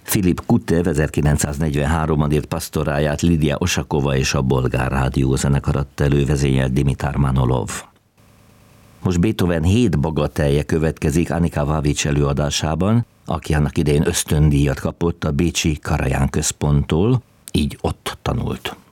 Filip Kutev 1943-ban írt pastoráját Lidia Osakova és a Bolgár Rádió zenekar adta elő, vezényelt Dimitar Manolov. Most Beethoven 7 bagatelje következik Anika Vavics előadásában, aki annak idején ösztöndíjat kapott a bécsi Karajan központtól, így ott tanult.